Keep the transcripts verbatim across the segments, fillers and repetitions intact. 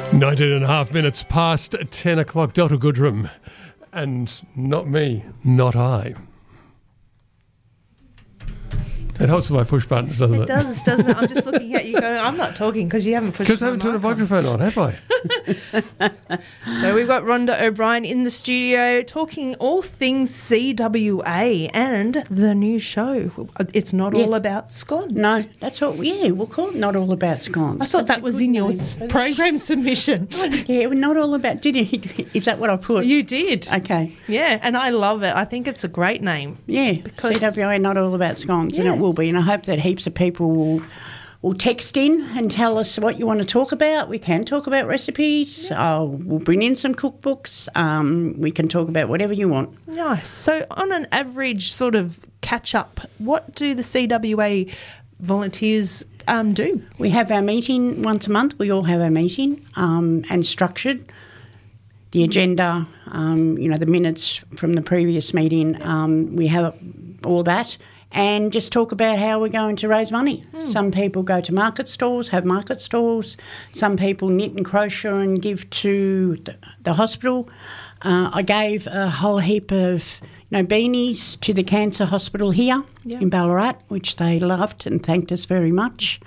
nineteen and a half minutes past ten o'clock. Delta Goodrum. And not me, not I. It helps with my push buttons, doesn't it? It does, doesn't it? I'm just looking at you going, I'm not talking because you haven't pushed Because I haven't turned the microphone on, have I? So we've got Rhonda O'Brien in the studio talking all things C W A and the new show. It's not Yes. all about scones. No, that's all. Yeah, we'll call it Not All About Scones. I thought That's that a was good in your name s- for the program submission. sh- Yeah, we're not all about. Did you? Is that what I put? You did. Okay. Yeah, and I love it. I think it's a great name. Yeah, Because- C W A Not All About Scones, and Yeah. it will be. And I hope that heaps of people will, will text in and tell us what you want to talk about. We can talk about recipes. Uh, we'll bring in some cookbooks. Um, we can talk about whatever you want. Nice. So on an average sort of catch-up, what do the C W A volunteers um, do? We have our meeting once a month. We all have our meeting um, and structured. The agenda, um, you know, the minutes from the previous meeting, um, we have all that. And just talk about how we're going to raise money. Mm. Some people go to market stalls, have market stalls. Some people knit and crochet and give to the, the hospital. Uh, I gave a whole heap of you know, beanies to the cancer hospital here Yeah. in Ballarat, which they loved and thanked us very much.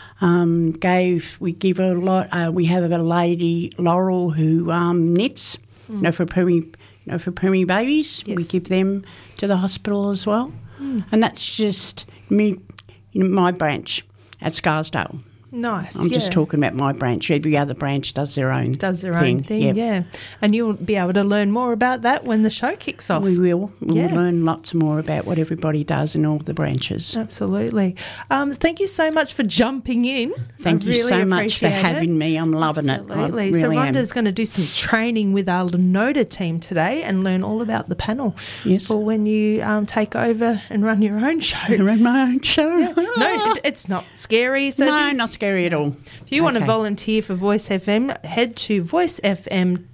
Um, gave we give a lot. Uh, we have a lady Laurel who um, knits, mm. you know, for preemie, you know, for preemie babies. Yes. We give them to the hospital as well. And that's just me, you know, my branch at Scarsdale. Nice. I'm yeah. just talking about my branch. Every other branch does their own Does their thing. own thing, Yep. yeah. And you'll be able to learn more about that when the show kicks off. We will. We'll Yeah. learn lots more about what everybody does in all the branches. Absolutely. Um, thank you so much for jumping in. Thank I you really so much for appreciate having it. me. I'm loving Absolutely. it. I so really am. Rhonda's going to do some training with our Noda team today and learn all about the panel Yes. for when you um, take over and run your own show. I run my own show. No, it, it's not scary. So no, if you, not scary at all. if you want to Okay. volunteer for Voice F M, head to Voice F M.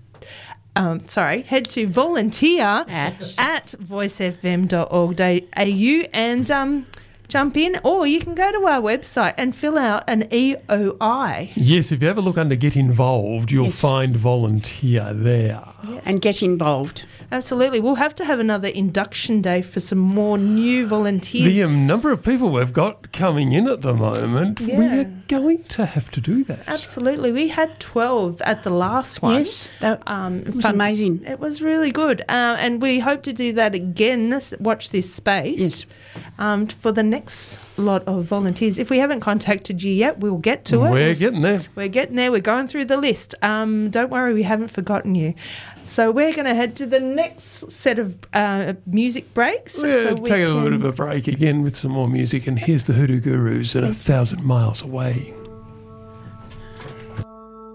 Um, sorry, head to volunteer At. at voice f m dot org dot a u and um, jump in, or you can go to our website and fill out an E O I. Yes, if you have a look under Get Involved, you'll Yes. find volunteer there. And get involved. Absolutely. We'll have to have another induction day for some more new volunteers. The um, number of people we've got coming in at the moment, we Yeah. are going to have to do that. Absolutely. We had twelve at the last one. Yes, that Um, it was fun- amazing. It was really good. Uh, and we hope to do that again, watch this space, Yes. um, for the next lot of volunteers. If we haven't contacted you yet, we'll get to it. We're getting there. We're getting there. We're going through the list. Um, don't worry, we haven't forgotten you. So we're going to head to the next set of uh, music breaks. We'll so we take a little bit can- of a break again with some more music. And here's the Hoodoo Gurus at A Thousand Miles Away.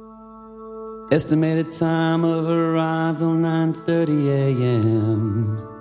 Estimated time of arrival nine thirty a.m.